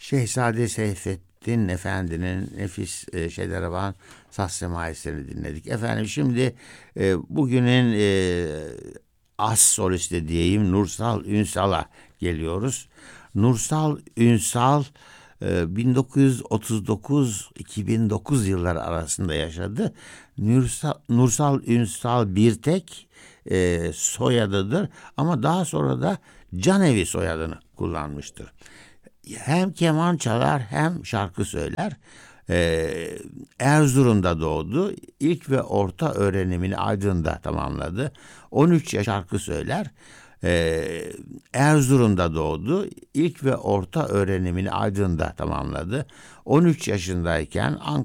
Şehzade Seyfettin Efendi'nin nefis Şederevan saz semaisini dinledik. Efendim şimdi bugünün as solisti diyeyim Nursal Ünsal'a geliyoruz. Nursal Ünsal 1939-2009 yılları arasında yaşadı. Nursal Ünsal Birtek soyadıdır ama daha sonra da Canevi soyadını kullanmıştır. Hem keman çalar hem şarkı söyler. Erzurum'da doğdu. İlk ve orta öğrenimini Aydın'da tamamladı. 13 yaş şarkı söyler. Erzurum'da doğdu. İlk ve orta öğrenimini Aydın'da tamamladı. 13 yaşındayken